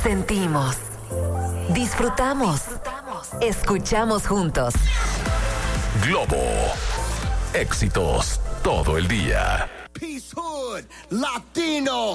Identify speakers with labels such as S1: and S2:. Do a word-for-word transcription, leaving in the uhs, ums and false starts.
S1: Sentimos, disfrutamos, escuchamos juntos.
S2: Globo, éxitos todo el día.
S3: Peace Hood, Latino.